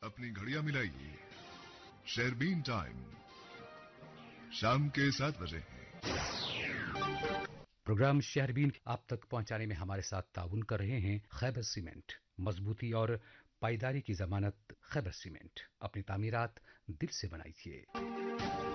अपनी घड़ियां मिलाइए, शेरबीन टाइम शाम के 7 बजे है। प्रोग्राम शहरबीन आप तक पहुंचाने में हमारे साथ ताउन कर रहे हैं खैबर सीमेंट। मजबूती और पायदारी की जमानत खैबर सीमेंट। अपनी तामीरात दिल से बनाइए।